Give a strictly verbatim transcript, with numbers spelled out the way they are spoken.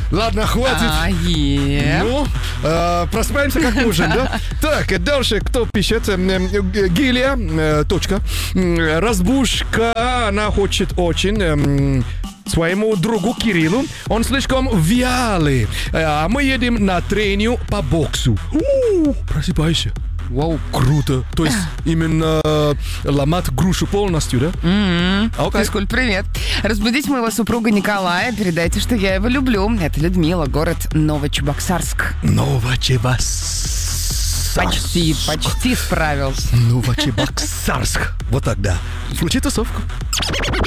Ладно, хватит. А, е. Ну, э, просыпаемся как ужин, да? Так, дальше кто пишет? Эм, э, Гилия, э, точка. М, Разбушка, она хочет очень... эм, своему другу Кириллу. Он слишком вялый. Э, А мы едем на тренинг по боксу. У, просыпайся. Вау. Круто. То есть именно э, ломать грушу полностью, да? М-м. Окей. Физкуль, привет. Разбудить моего супруга Николая. Передайте, что я его люблю. Это Людмила, город Новочебоксарск. Новочебоксарск. Почти, почти справился. Новочебоксарск. Вот так, да. Включи тусовку.